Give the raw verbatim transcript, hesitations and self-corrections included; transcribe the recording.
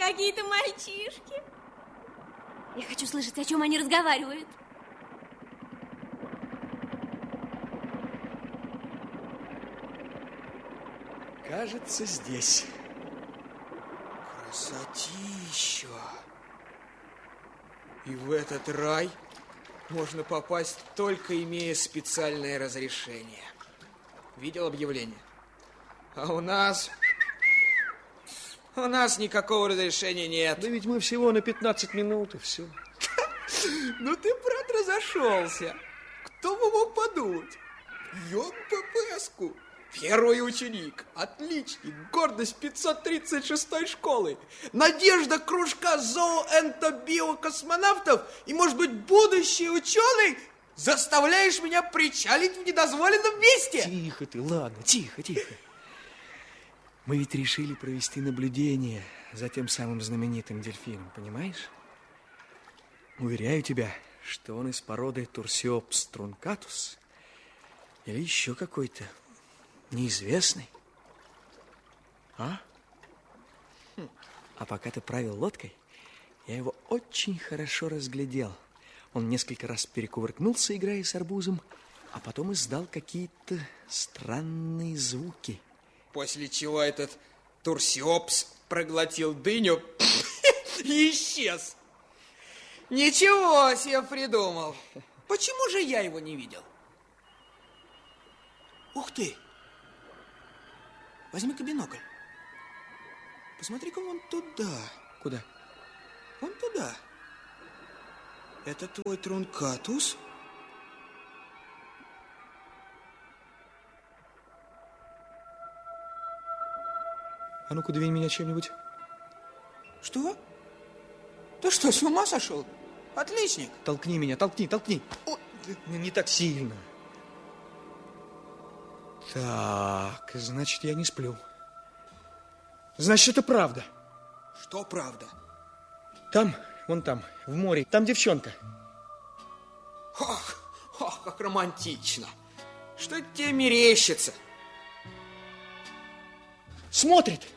какие-то мальчишки. Я хочу слышать, о чем они разговаривают. Кажется, здесь. Красотища! И в этот рай можно попасть, только имея специальное разрешение. Видел объявление? А у нас... У нас никакого разрешения нет. Да ведь мы всего на пятнадцать минут, и все. Ну ты, брат, разошелся. Кто бы мог подумать? Йон Пепеску. Первый ученик, отличник, гордость пятьсот тридцать шестой школы, надежда кружка зооэнтобиокосмонавтов и, может быть, будущий ученый, заставляешь меня причалить в недозволенном месте. Тихо ты, ладно, тихо, тихо. Мы ведь решили провести наблюдение за тем самым знаменитым дельфином, понимаешь? Уверяю тебя, что он из породы Турсиопс трункатус или еще какой-то неизвестный. А? Хм. А пока ты правил лодкой, я его очень хорошо разглядел. Он несколько раз перекувыркнулся, играя с арбузом, а потом издал какие-то странные звуки. После чего этот Турсиопс проглотил дыню и исчез. Ничего себе придумал. Почему же я его не видел? Ух ты! Возьми-ка бинокль. Посмотри-ка вон туда. Куда? Вон туда. Это твой трункатус? А ну-ка, двинь меня чем-нибудь. Что? Ты что, с ума сошел? Отличник. Толкни меня, толкни, толкни. О, не так сильно. Так, значит, я не сплю. Значит, это правда. Что правда? Там, вон там, в море, там девчонка. Ох, ох, как романтично. Что это тебе мерещится? Смотрит.